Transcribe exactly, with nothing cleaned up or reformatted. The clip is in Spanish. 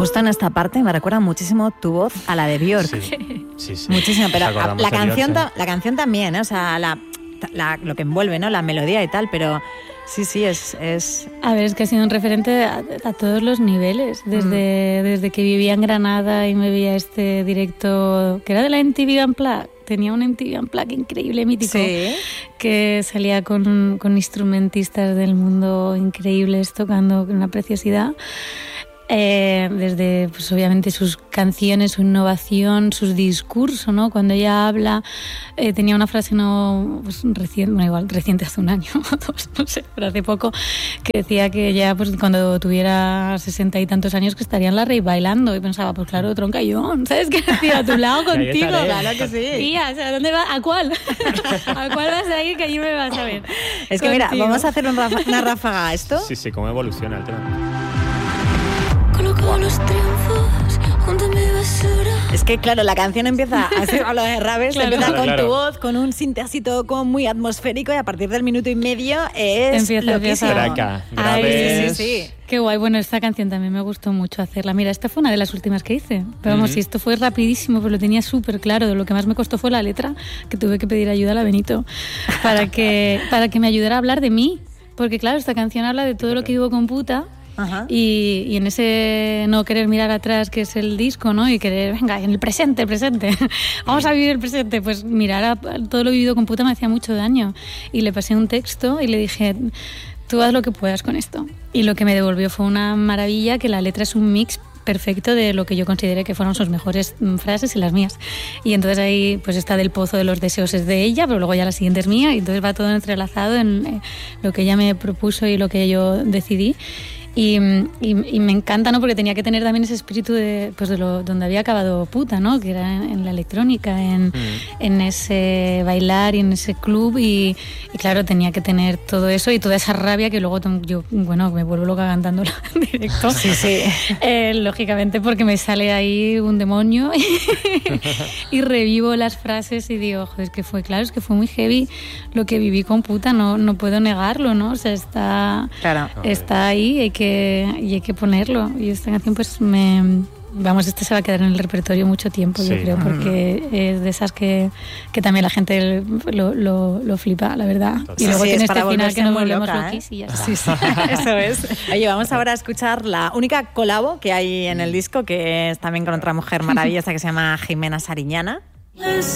justo en esta parte me recuerda muchísimo tu voz a la de Björk. Sí, sí, sí. Muchísimo, pero la, la, canción, Björk, sí. la canción también, ¿eh? O sea, la, la, lo que envuelve, ¿no? La melodía y tal, pero sí, sí, es... es... A ver, es que ha sido un referente a, a todos los niveles, desde, mm. desde que vivía en Granada y me veía este directo, que era de la M T V Unplugged. Tenía un M T V Unplugged increíble, mítico, ¿sí? Que salía con, con instrumentistas del mundo increíbles tocando con una preciosidad. Eh, desde, pues obviamente, sus canciones, su innovación, sus discursos, ¿no? Cuando ella habla, eh, tenía una frase no pues, reciente, bueno, igual reciente hace un año o dos, no sé, pero hace poco, que decía que ella, pues cuando tuviera sesenta y tantos años, que estaría en la rave bailando. Y pensaba, pues claro, troncayón, ¿sabes? Que decir a tu lado contigo. Claro que sí. Tía, o sea, ¿dónde vas? ¿A cuál? ¿A cuál vas a ir? Que allí me vas a ver. Es que contigo. Mira, vamos a hacer un rafa, una ráfaga a esto. Sí, sí, cómo evoluciona el tema. Los triunfos junto a mi basura. Es que claro, la canción empieza así a lo de Raves, claro, empieza claro, con claro. tu voz, con un sinte así todo como muy atmosférico, y a partir del minuto y medio es empieza, loquísimo. Empieza. Graves. Sí, sí, sí. Qué guay, bueno, esta canción también me gustó mucho hacerla. Mira, esta fue una de las últimas que hice. Pero vamos, uh-huh. si esto fue rapidísimo, pero lo tenía súper claro. Lo que más me costó fue la letra, que tuve que pedir ayuda a la Benito para que, para que me ayudara a hablar de mí. Porque claro, esta canción habla de todo lo que vivo con puta. Ajá. Y, y en ese no querer mirar atrás, que es el disco, ¿no? Y querer, venga, en el presente, el presente, vamos a vivir el presente. Pues mirar a todo lo vivido con puta me hacía mucho daño. Y le pasé un texto y le dije, tú haz lo que puedas con esto. Y lo que me devolvió fue una maravilla, que la letra es un mix perfecto de lo que yo consideré que fueron sus mejores frases y las mías. Y entonces ahí pues está del pozo de los deseos es de ella, pero luego ya la siguiente es mía, y entonces va todo entrelazado en eh, lo que ella me propuso y lo que yo decidí. Y, y, y me encanta, ¿no? Porque tenía que tener también ese espíritu de, pues de lo, donde había acabado puta, ¿no? Que era en, en la electrónica, en, mm. en ese bailar y en ese club, y, y claro, tenía que tener todo eso y toda esa rabia que luego yo, bueno, me vuelvo loca cantándola en directo. Sí, sí. Eh, lógicamente porque me sale ahí un demonio y revivo las frases y digo, joder, es que fue, claro, es que fue muy heavy lo que viví con puta, no, no puedo negarlo, ¿no? O sea, está, claro. está ahí, hay que y hay que ponerlo. Y esta canción pues me... Vamos, este se va a quedar en el repertorio mucho tiempo, sí. yo creo, porque mm. es de esas que, que también la gente lo, lo, lo flipa, la verdad. Total. Y luego sí, tiene es este final que nos volvemos loca, loquis ¿eh? y ya está. Sí, sí, eso es. Oye, vamos ahora a escuchar la única colabo que hay en el disco, que es también con otra mujer maravillosa que se llama Jimena Sariñana.